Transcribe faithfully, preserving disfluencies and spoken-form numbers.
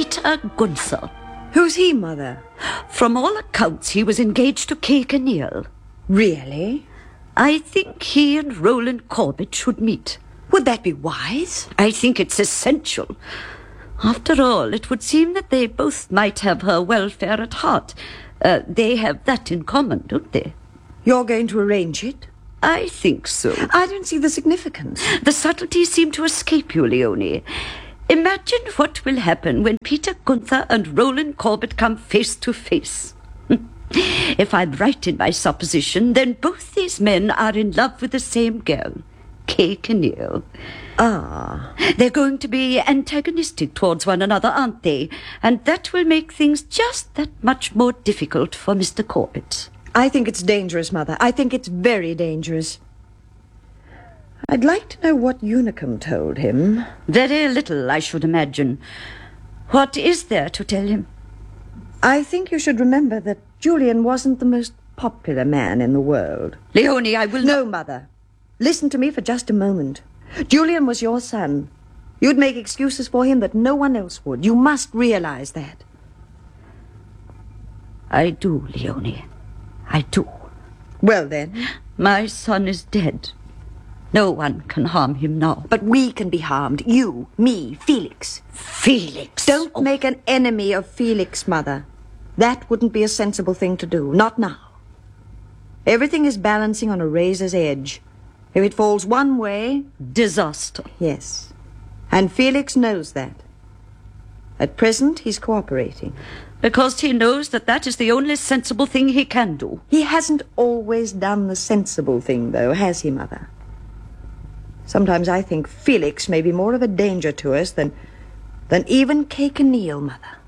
Peter Gunther. Who's he, Mother? From all accounts, he was engaged to Kay Kinneal. Really? I think he and Roland Corbett should meet. Would that be wise? I think it's essential. After all, it would seem that they both might have her welfare at heart. Uh, they have that in common, don't they? You're going to arrange it? I think so. I don't see the significance. The subtleties seem to escape you, Leonie. Imagine what will happen when Peter Gunther and Roland Corbett come face to face. If I'm right in my supposition, then both these men are in love with the same girl, Kay Kinneal. Ah. They're going to be antagonistic towards one another, aren't they? And that will make things just that much more difficult for Mister Corbett. I think it's dangerous, Mother. I think it's very dangerous. I'd like to know what Unicum told him. Very little, I should imagine. What is there to tell him? I think you should remember that Julian wasn't the most popular man in the world. Leonie, I will... No, Mother. Listen to me for just a moment. Julian was your son. You'd make excuses for him that no one else would. You must realize that. I do, Leonie. I do. Well, then. My son is dead. No one can harm him now. But we can be harmed. You, me, Felix. Felix! Don't oh. make an enemy of Felix, Mother. That wouldn't be a sensible thing to do. Not now. Everything is balancing on a razor's edge. If it falls one way... Disaster. Yes. And Felix knows that. At present, he's cooperating. Because he knows that that is the only sensible thing he can do. He hasn't always done the sensible thing, though, has he, Mother? Sometimes I think Felix may be more of a danger to us than, than even Kay Kinneal, Mother.